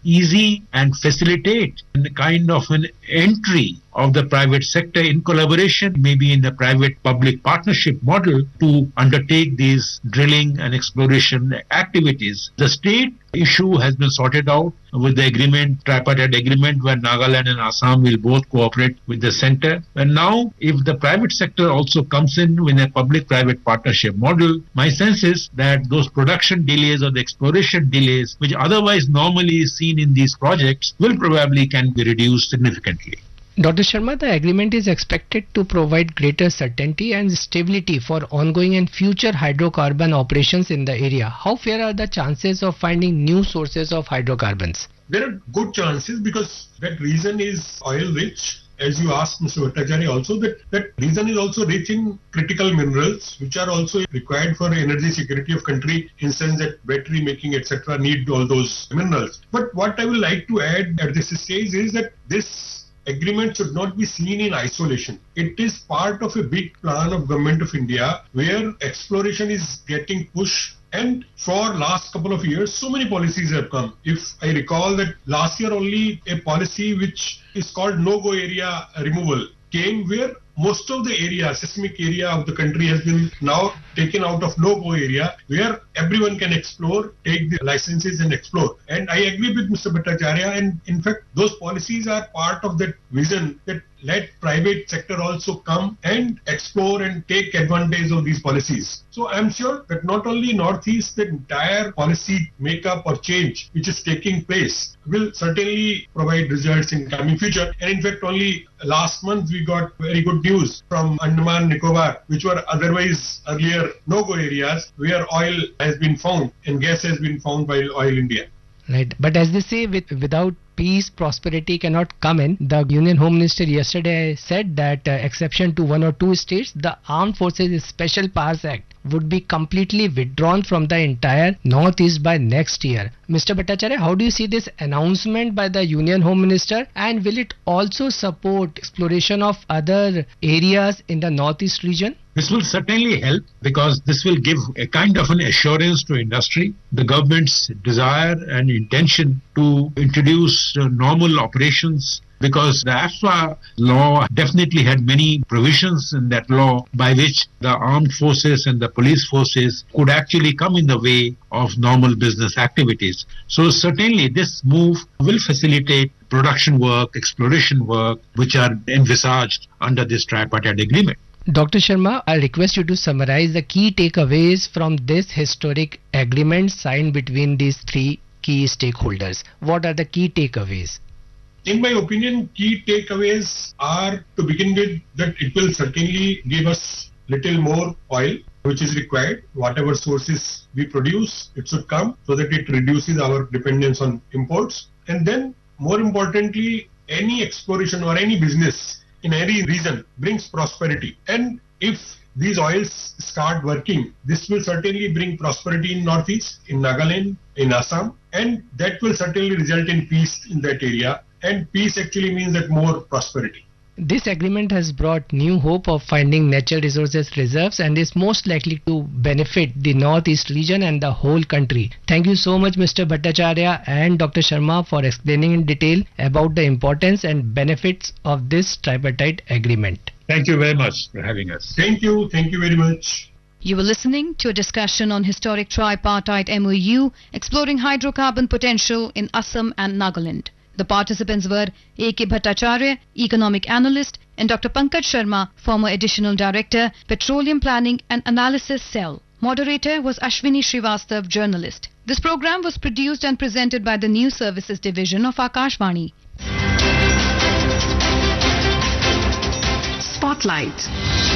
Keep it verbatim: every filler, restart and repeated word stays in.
easy and facilitate the kind of an entry of the private sector in collaboration, maybe in the private-public partnership model, to undertake these drilling and exploration activities. The state issue has been sorted out with the agreement, tripartite agreement, where Nagaland and Assam will both cooperate with the center. And now, if the private sector also comes in with a public-private partnership model, my sense is that those production delays or the exploration delays, which otherwise normally is seen in these projects, will probably can be reduced significantly. Doctor Sharma, the agreement is expected to provide greater certainty and stability for ongoing and future hydrocarbon operations in the area. How fair are the chances of finding new sources of hydrocarbons? There are good chances because that region is oil rich. As you asked Mister Bhattacharya also, that, that region is also rich in critical minerals, which are also required for energy security of country, in sense that battery making, et cetera need all those minerals. But what I would like to add at this stage is that this agreement should not be seen in isolation. It is part of a big plan of Government of India where exploration is getting pushed, and for last couple of years so many policies have come. If I recall that last year only a policy which is called no-go area removal came, where most of the area, seismic area of the country has been now taken out of no-go area, where everyone can explore, take the licenses and explore. And I agree with Mister Bhattacharya, and in fact those policies are part of that vision that let private sector also come and explore and take advantage of these policies. So I am sure that not only Northeast, the entire policy makeup or change which is taking place will certainly provide results in coming future. And in fact only last month we got very good news from Andaman Nicobar, which were otherwise earlier no-go areas, where oil has been found and gas has been found by Oil India. Right, but as they say, with, without peace, prosperity cannot come in. The Union Home Minister yesterday said that uh, exception to one or two states, the Armed Forces Special Powers Act would be completely withdrawn from the entire Northeast by next year. Mister Bhattacharya, how do you see this announcement by the Union Home Minister, and will it also support exploration of other areas in the Northeast region? This will certainly help, because this will give a kind of an assurance to industry, the government's desire and intention to introduce uh, normal operations, because the AFSPA law definitely had many provisions in that law by which the armed forces and the police forces could actually come in the way of normal business activities. So certainly this move will facilitate production work, exploration work, which are envisaged under this tripartite agreement. Doctor Sharma, I request you to summarize the key takeaways from this historic agreement signed between these three key stakeholders. What are the key takeaways? In my opinion, key takeaways are, to begin with, that it will certainly give us little more oil, which is required. Whatever sources we produce, it should come so that it reduces our dependence on imports. And then, more importantly, any exploration or any business in any region brings prosperity. And if these oils start working, this will certainly bring prosperity in Northeast, in Nagaland, in Assam, and that will certainly result in peace in that area. And peace actually means that more prosperity. This agreement has brought new hope of finding natural resources reserves and is most likely to benefit the Northeast region and the whole country. Thank you so much, Mister Bhattacharya and Doctor Sharma, for explaining in detail about the importance and benefits of this tripartite agreement. Thank you very much for having us. Thank you. Thank you very much. You were listening to a discussion on historic tripartite M O U exploring hydrocarbon potential in Assam and Nagaland. The participants were A K Bhattacharya, Economic Analyst, and Doctor Pankaj Sharma, former Additional Director, Petroleum Planning and Analysis Cell. Moderator was Ashwini Srivastav, Journalist. This program was produced and presented by the News Services Division of Akashvani. Spotlight.